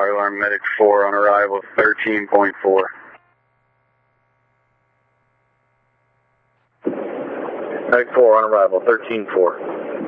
fire alarm, medic 4 on arrival, 13.4. Medic 4 on arrival, 13.4.